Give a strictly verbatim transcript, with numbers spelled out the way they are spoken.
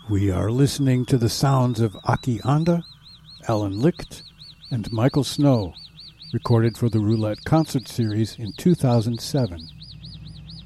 We are listening to the sounds of Aki Anda, Alan Licht, and Michael Snow, recorded for the Roulette Concert Series in two thousand seven.